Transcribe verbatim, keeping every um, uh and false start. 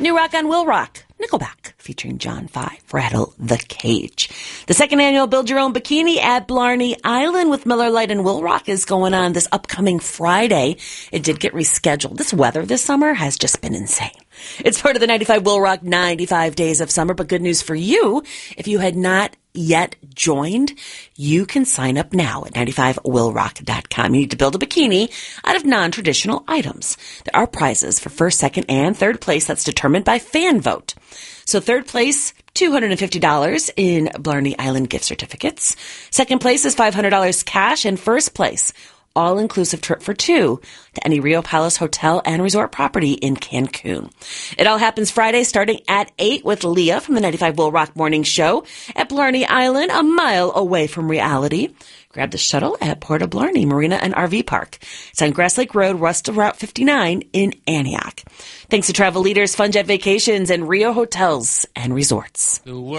New Rock on Will Rock, Nickelback, featuring John Five, Rattle the Cage. The second annual Build Your Own Bikini at Blarney Island with Miller Lite and Will Rock is going on this upcoming Friday. It did get rescheduled. This weather this summer has just been insane. It's part of the ninety-five Will Rock ninety-five Days of Summer, but good news for you. If you had not yet joined, you can sign up now at ninety-five will rock dot com. You need to build a bikini out of non-traditional items. There are prizes for first, second, and third place that's determined by fan vote. So third place, two hundred fifty dollars in Blarney Island gift certificates. Second place is five hundred dollars cash, and first place, all-inclusive trip for two to any Rio Palace Hotel and Resort property in Cancun. It all happens Friday starting at eight with Leah from the ninety-five Will Rock Morning Show at Blarney Island, a mile away from reality. Grab the shuttle at Port of Blarney Marina and R V Park. It's on Grass Lake Road, west of Route fifty-nine in Antioch. Thanks to Travel Leaders, Fun Jet Vacations, and Rio Hotels and Resorts.